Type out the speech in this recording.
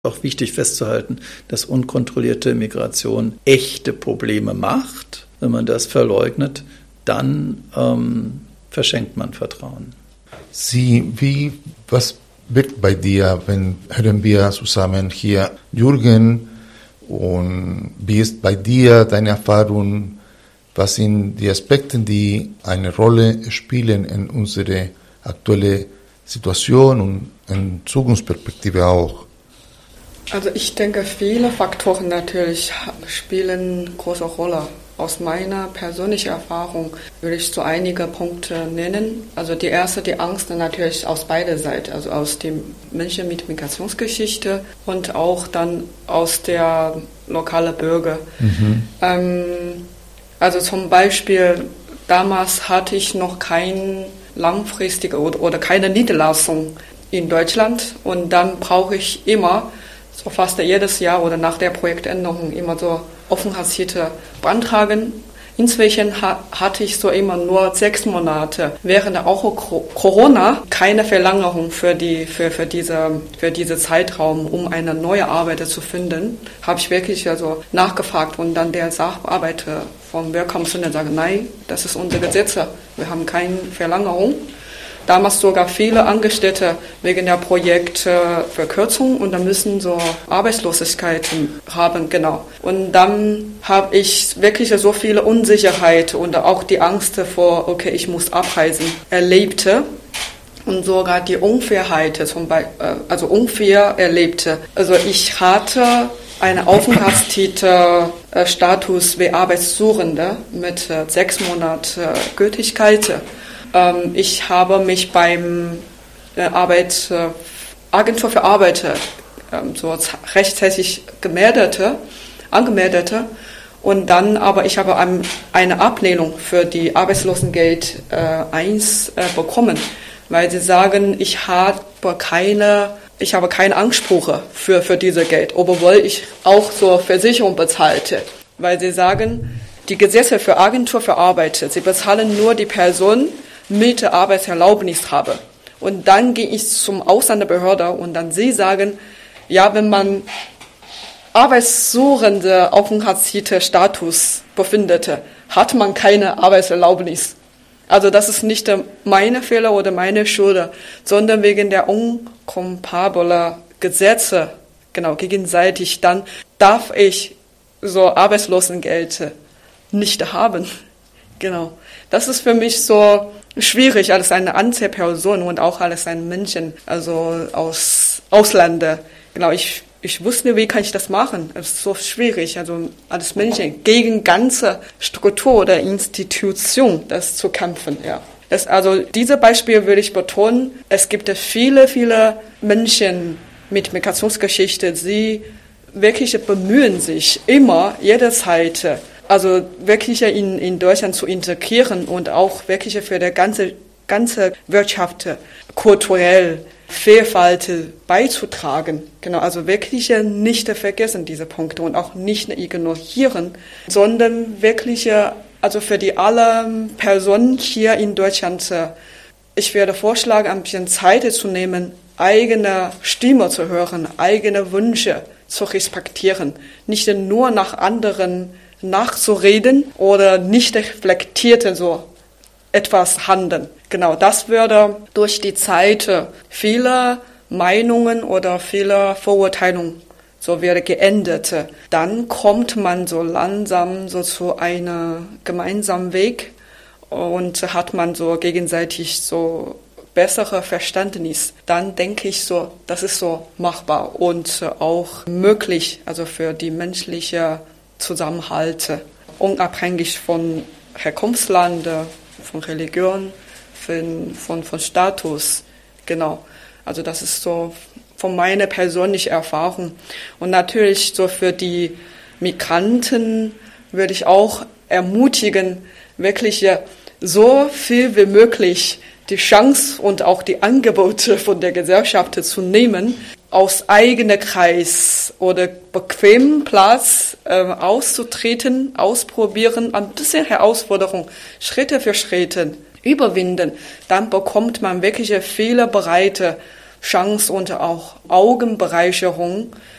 Auch wichtig festzuhalten, dass unkontrollierte Migration echte Probleme macht. Wenn man das verleugnet, dann verschenkt man Vertrauen. Was wirkt bei dir, wenn hören wir zusammen hier Jürgen, und wie ist bei dir deine Erfahrung? Was sind die Aspekte, die eine Rolle spielen in unserer aktuellen Situation und in Zukunftsperspektive auch? Also ich denke, viele Faktoren natürlich spielen große Rolle. Aus meiner persönlichen Erfahrung würde ich so einige Punkte nennen. Also die erste, die Angst natürlich aus beider Seiten, also aus den Menschen mit Migrationsgeschichte und auch dann aus der lokalen Bürger. Also zum Beispiel, damals hatte ich noch keine langfristige oder keine Niederlassung in Deutschland und dann brauche ich immer so fast jedes Jahr oder nach der Projektänderung immer so Aufenthaltstitel beantragen. Inzwischen hatte ich so immer nur 6 Monate. Während auch Corona keine Verlängerung für diese Zeitraum, um eine neue Arbeit zu finden, habe ich wirklich also nachgefragt und dann der Sachbearbeiter vom Welcome Center sagt, nein, das ist unser Gesetz, wir haben keine Verlängerung. Damals sogar viele Angestellte wegen der Projektverkürzung und dann müssen so Arbeitslosigkeiten haben, genau. Und dann habe ich wirklich so viele Unsicherheit und auch die Angst vor, okay, ich muss abreisen, erlebte. Und sogar die Unfairheit, also unfair erlebte. Also ich hatte einen Aufenthaltstitel-Status wie Arbeitssuchende mit 6 Monaten Gültigkeit. Ich habe mich beim Agentur für Arbeit so rechtzeitig angemeldet und dann aber ich habe eine Ablehnung für die Arbeitslosengeld 1 bekommen, weil sie sagen, ich habe keine Ansprüche für diese Geld, obwohl ich auch so Versicherung bezahlte, weil sie sagen, die Gesetze für Agentur für Arbeit, sie bezahlen nur die Person mit Arbeitserlaubnis habe. Und dann gehe ich zum Ausländerbehörde und dann sie sagen, ja, wenn man arbeitssuchende Aufenthaltstitel-Status befindet, hat man keine Arbeitserlaubnis. Also das ist nicht meine Fehler oder meine Schuld, sondern wegen der unkompatiblen Gesetze, genau, gegenseitig, dann darf ich so Arbeitslosengeld nicht haben. Genau. Das ist für mich so schwierig als eine Einzelperson und auch als ein Menschen, also aus Ausländer. Genau, ich wusste, wie kann ich das machen? Es ist so schwierig, also als Menschen gegen ganze Struktur oder Institution das zu kämpfen, ja. Also dieses Beispiel würde ich betonen. Es gibt viele, viele Menschen mit Migrationsgeschichte, sie wirklich bemühen sich immer, jederzeit, also wirklich in Deutschland zu integrieren und auch wirklich für die ganze Wirtschaft kulturell Vielfalt beizutragen. Genau, also wirklich nicht vergessen diese Punkte und auch nicht ignorieren, sondern wirklich, also für die alle Personen hier in Deutschland, ich werde vorschlagen, ein bisschen Zeit zu nehmen, eigene Stimme zu hören, eigene Wünsche zu respektieren, nicht nur nach anderen nachzureden oder nicht reflektiert so etwas handeln. Genau, das würde durch die Zeit viele Meinungen oder viele Vorurteile so wird geändert. Dann kommt man so langsam so zu einem gemeinsamen Weg und hat man so gegenseitig so bessere Verständnis. Dann denke ich so, das ist so machbar und auch möglich, also für die menschliche Zusammenhalt, unabhängig von Herkunftsland, von Religion, von Status, genau. Also das ist so von meiner persönlichen Erfahrung. Und natürlich so für die Migranten würde ich auch ermutigen, wirklich so viel wie möglich die Chance und auch die Angebote von der Gesellschaft zu nehmen, aus eigenem Kreis oder bequemem Platz auszutreten, ausprobieren, ein bisschen Herausforderung, Schritte für Schritte überwinden. Dann bekommt man wirklich viele Bereiche Chance und auch Augenbereicherung